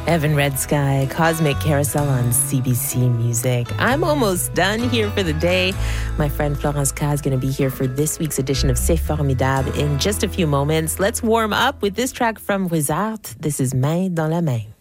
Evan Red Sky, Cosmic Carousel on CBC Music. I'm almost done here for the day. My friend Florence K is going to be here for this week's edition of C'est Formidable in just a few moments. Let's warm up with this track from Wizard. This is Main dans la Main.